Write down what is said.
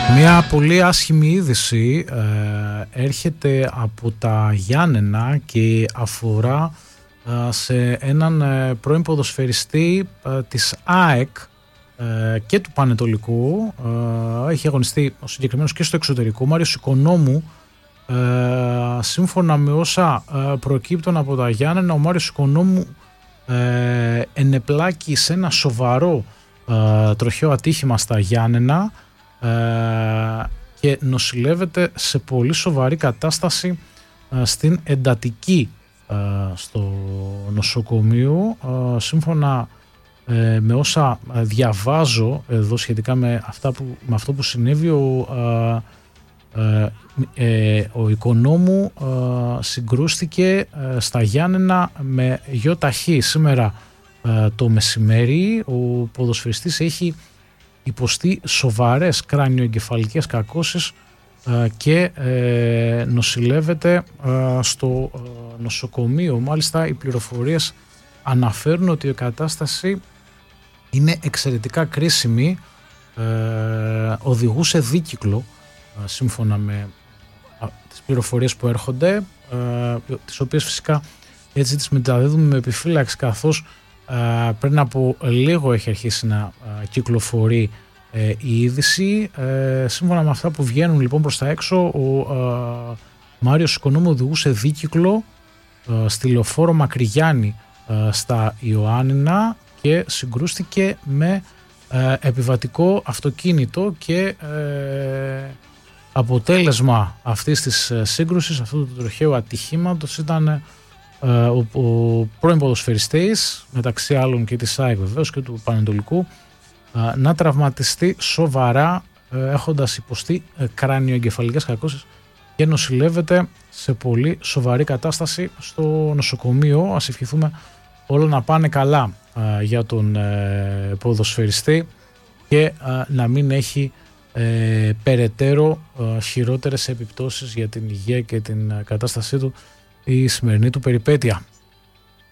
Μια πολύ άσχημη είδηση έρχεται από τα Γιάννενα και αφορά σε έναν πρώην ποδοσφαιριστή της ΑΕΚ και του Πανετολικού. Έχει αγωνιστεί ο συγκεκριμένος και στο εξωτερικό, Μάριος Οικονόμου. Σύμφωνα με όσα προκύπτουν από τα Γιάννενα, ο Μάριος Οικονόμου ενεπλάκη σε ένα σοβαρό τροχαίο ατύχημα στα Γιάννενα και νοσηλεύεται σε πολύ σοβαρή κατάσταση στην εντατική στο νοσοκομείο. Σύμφωνα με όσα διαβάζω εδώ σχετικά με αυτό που συνέβη, ο Οικονόμου συγκρούστηκε στα Γιάννενα με γιο ταχύ σήμερα το μεσημέρι. Ο ποδοσφαιριστής έχει υποστεί σοβαρές κράνιο-εγκεφαλικές κακώσεις και νοσηλεύεται στο νοσοκομείο. Μάλιστα, οι πληροφορίες αναφέρουν ότι η κατάσταση είναι εξαιρετικά κρίσιμη. Οδηγούσε δίκυκλο, σύμφωνα με τις πληροφορίες που έρχονται, τις οποίες φυσικά έτσι τις μεταδίδουμε με επιφύλαξη, καθώς πριν από λίγο έχει αρχίσει να κυκλοφορεί η είδηση. Σύμφωνα με αυτά που βγαίνουν λοιπόν προς τα έξω, ο Μάριος Οικονόμου οδηγούσε δίκυκλο στη λεωφόρο Μακρυγιάννη στα Ιωάννινα και συγκρούστηκε με επιβατικό αυτοκίνητο και αποτέλεσμα αυτής της σύγκρουσης, αυτού του τροχαίου ατυχήματος, ήταν ο πρώην ποδοσφαιριστής, μεταξύ άλλων και της ΑΕΚ βεβαίως και του Πανετολικού, να τραυματιστεί σοβαρά, έχοντας υποστεί κράνιο-εγκεφαλικές κακώσεις και νοσηλεύεται σε πολύ σοβαρή κατάσταση στο νοσοκομείο. Ας ευχηθούμε όλα να πάνε καλά για τον ποδοσφαιριστή και να μην έχει περαιτέρω χειρότερες επιπτώσεις για την υγεία και την κατάστασή του η σημερινή του περιπέτεια.